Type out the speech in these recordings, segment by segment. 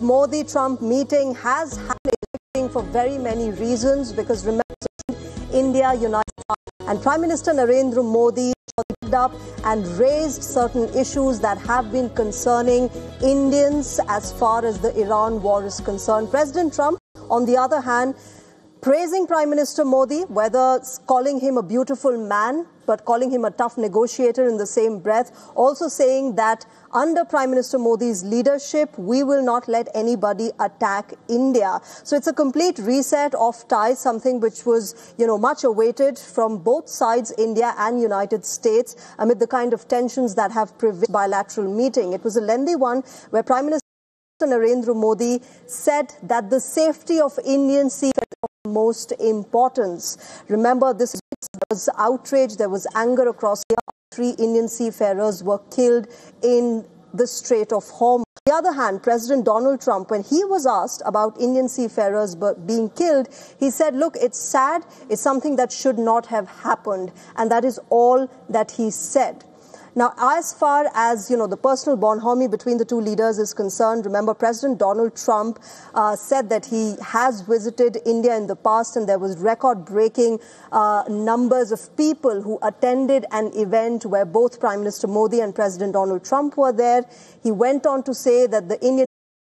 Modi-Trump meeting has happened for very many reasons, because remember, India united and Prime Minister Narendra Modi stood up and raised certain issues that have been concerning Indians as far as the Iran war is concerned. President Trump, on the other hand, praising Prime Minister Modi, whether calling him a beautiful man, but calling him a tough negotiator in the same breath, also saying that under Prime Minister Modi's leadership, we will not let anybody attack India. So it's a complete reset of ties, something which was, much awaited from both sides, India and United States, amid the kind of tensions that have prevailed bilateral meeting. It was a lengthy one where Prime Minister Narendra Modi said that the safety of Indian seafarers is of most importance. Remember, this was outrage, there was anger across the 3 Indian seafarers were killed in the Strait of Hormuz. On the other hand, President Donald Trump, when he was asked about Indian seafarers being killed, he said, look, it's sad, it's something that should not have happened. And that is all that he said. Now, as far as, the personal bonhomie between the two leaders is concerned, remember, President Donald Trump said that he has visited India in the past, and there was record-breaking numbers of people who attended an event where both Prime Minister Modi and President Donald Trump were there. He went on to say that the Indian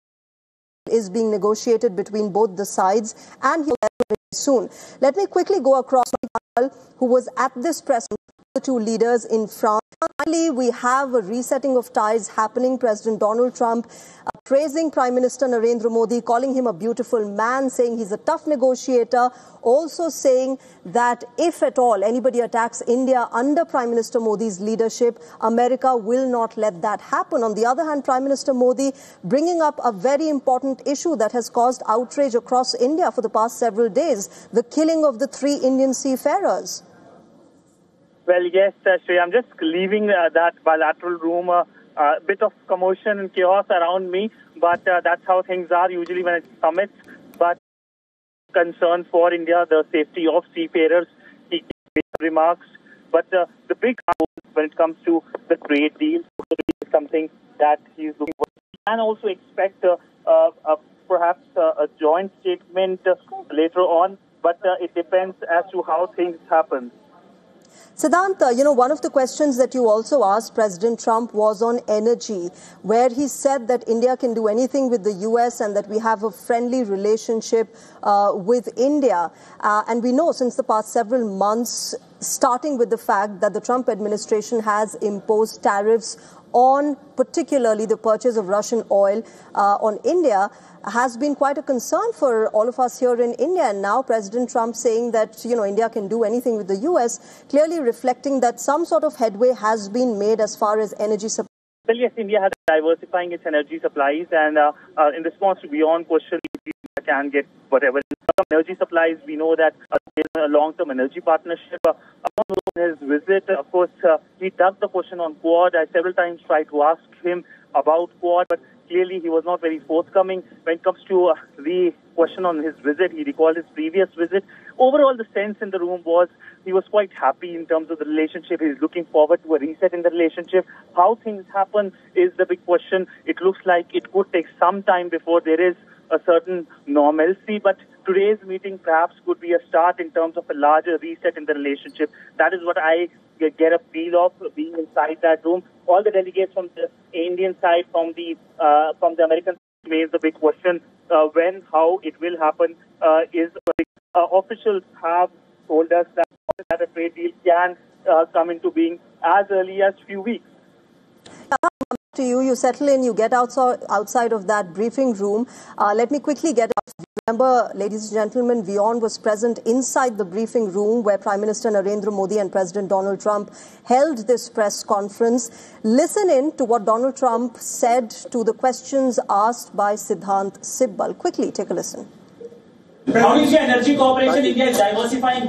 is being negotiated between both the sides, and he will very soon. Let me quickly go across who was at this press conference, the two leaders in France. Finally, we have a resetting of ties happening. President Donald Trump praising Prime Minister Narendra Modi, calling him a beautiful man, saying he's a tough negotiator, also saying that if at all anybody attacks India under Prime Minister Modi's leadership, America will not let that happen. On the other hand, Prime Minister Modi bringing up a very important issue that has caused outrage across India for the past several days, the killing of the 3 Indian seafarers. Well, yes, Shreya, I'm just leaving that bilateral room. A bit of commotion and chaos around me, but that's how things are usually when it's summits. But concern for India, the safety of seafarers, he gave remarks. But the big when it comes to the trade deal is something that he's looking for. We can also expect perhaps a joint statement later on, but it depends as to how things happen. Siddhant, one of the questions that you also asked President Trump was on energy, where he said that India can do anything with the US and that we have a friendly relationship with India. And we know since the past several months, starting with the fact that the Trump administration has imposed tariffs on particularly the purchase of Russian oil on India, has been quite a concern for all of us here in India. And now President Trump saying that, India can do anything with the US, clearly reflecting that some sort of headway has been made as far as energy supply. Well, yes, India has been diversifying its energy supplies, and in response to beyond question, India can get whatever. Energy supplies, we know that there's a long-term energy partnership. On his visit, of course, he ducked the question on Quad. I several times tried to ask him about Quad, but clearly he was not very forthcoming. When it comes to the question on his visit, he recalled his previous visit. Overall, the sense in the room was he was quite happy in terms of the relationship. He's looking forward to a reset in the relationship. How things happen is the big question. It looks like it could take some time before there is a certain normalcy, but today's meeting perhaps could be a start in terms of a larger reset in the relationship. That is what I get a feel of being inside that room. All the delegates from the Indian side, from the American side, raise the big question: when, how it will happen. Officials have told us that a trade deal can come into being as early as few weeks. To you settle in, you get outside of that briefing room. Let me quickly get out. Remember, ladies and gentlemen, WION was present inside the briefing room where Prime Minister Narendra Modi and President Donald Trump held this press conference. Listen in to what Donald Trump said to the questions asked by Siddhant Sibbal. Quickly, take a listen. How is your energy cooperation? India is diversifying.